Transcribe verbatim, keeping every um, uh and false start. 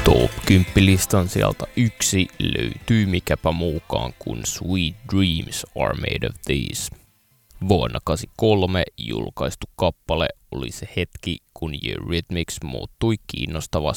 Top kymmenen-listan sieltä yksi löytyy mikäpä muukaan kuin Sweet Dreams Are Made of These. Vuonna kahdeksankymmentäkolme julkaistu kappale oli se hetki, kun Eurythmics muuttui kiinnostavasti